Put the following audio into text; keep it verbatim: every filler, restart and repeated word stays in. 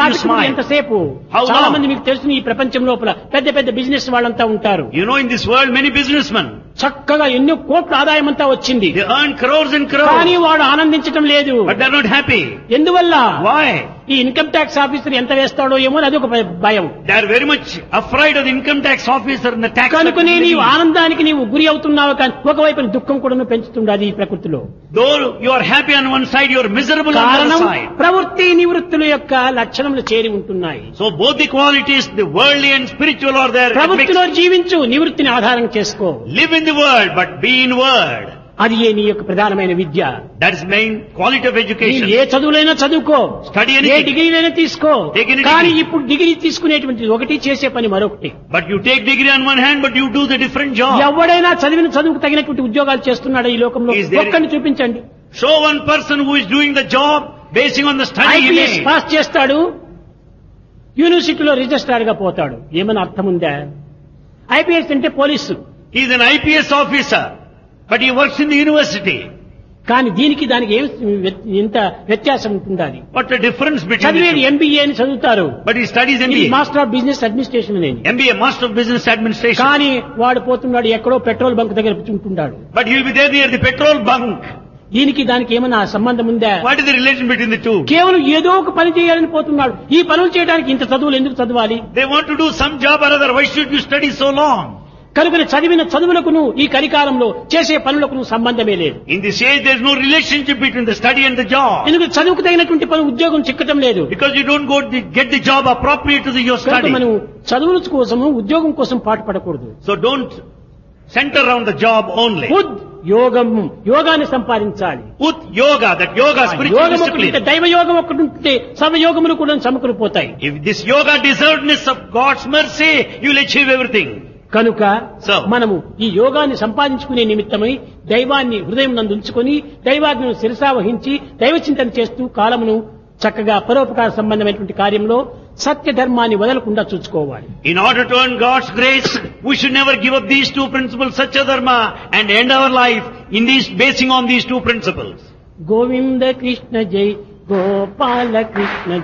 నాటకం smile? ఎంతసేపు? How చాలా long? మంది మీకు తెలుసు ఈ ప్రపంచం లోపల పెద్ద పెద్ద బిజినెస్ వాళ్ళంతా ఉంటారు. You know, in this world, many businessmen, చక్కగా ఎన్నో కోట్ల ఆదాయం అంతా వచ్చింది. they earn crores and కానీ crores, వాడు ఆనందించడం లేదు. but they're not happy. ఎందువల్ల? Why? ఈ ఇన్కమ్ ట్యాక్స్ ఆఫీసర్ ఎంత వేస్తాడో ఏమో అది ఒక భయం. They're very much afraid of the income tax officer and the tax. కనుకనే నీవు authority. ఆనందానికి నీవు గురి అవుతున్నావు కానీ ఒకవైపు దుఃఖం కూడా పెంచుతుంది ఈ ప్రకృతిలో. Though you are happy on one side, you are miserable on the కారణం other side. ప్రవృత్తి నివృత్తుల యొక్క లక్షణములు చేరి ఉంటున్నాయి. So both the qualities, the worldly and spiritual, are there. ప్రవృత్తిలో జీవించు, నివృత్తిని ఆధారం చేసుకో. Live in the world, but be in word. అది ఏ నీ యొక్క ప్రధానమైన విద్య. That is main quality of నీవు education. ఏ చదువులైనా చదువుకో, Study ఏ anything. డిగ్రీలైనా తీసుకో. Take any కానీ degree. ఇప్పుడు డిగ్రీ తీసుకునేటువంటి ఒకటి చేసే పని మరొకటి. But you take degree on one hand, but you do the different job. ఎవడైనా చదివిన చదువుకు తగినటువంటి ఉద్యోగాలు చేస్తున్నాడా ఈ లోకంలో? Is there- ఒక్కడిని చూపించండి. Show one person who is doing the job basing on the study he IPS made. Pass చేస్తాడు, యూనివర్సిటీలో రిజిస్ట్రార్ గా పోతాడు. ఏమైనా అర్థం ఉందా? ఐపీఎస్ అంటే police. He is an I P S officer, but he works in the university. కానీ దీనికి దానికి ఏం ఇంత వ్యత్యాసం ఉంటుండాలి? What the difference between చదివేది the two? ఎంబీఏ అని చదువుతారు, But he studies M B A. Master of business administration అని. M B A, Master of Business Administration. కానీ వాడు పోతున్నాడు ఎక్కడో పెట్రోల్ బంక్ దగ్గర ఉంటున్నాడు. But he will be there near the petrol bunk. దీనికి దానికి ఏమైనా సంబంధం ఉందా? What is the relation between the two? కేవలం ఏదో ఒక పని చేయాలని పోతున్నాడు. ఈ పనులు చేయడానికి ఇంత చదువులు ఎందుకు చదవాలి? They want to do some job or other. Why should you study so long? కనుక చదివిన చదువులకును ఈ కలికాలంలో చేసే పనులకును సంబంధమే లేదు. In this age, there is no relationship between the study and the job. ఎందుకు చదువుకు తగినటువంటి పని ఉద్యోగం చిక్కటం లేదు. Because you don't go to the, get the job appropriate to the, your కనుక study. మనం చదువుల కోసము ఉద్యోగం కోసం పాటుపడకూడదు. So don't center around the job only. ఉద్ యోగం, యోగాన్ని సంపాదించాలి. Ut yoga, that yoga, spiritual యోగం ఒకటి ఉంటే, discipline. దైవ యోగం ఒకటి ఉంటే సర్వయోగములు కూడా సమకూలిపోతాయి. If this yoga deservedness of God's mercy, you will achieve everything. కనుక So. మనము ఈ యోగాన్ని సంపాదించుకునే నిమిత్తమై దైవాన్ని హృదయం నందు ఉంచుకొని దైవాజ్ఞను శిరసావహించి దైవ చింతన చేస్తూ కాలమును చక్కగా పరోపకార సంబంధమైనటువంటి కార్యంలో సత్య ధర్మాన్ని వదలకుండా చూసుకోవాలి. In order to earn God's grace, we should never give up these two principles, Satya Dharma, and end our life in these, basing on these two principles. Govinda Krishna జై, గోపాల కృష్ణ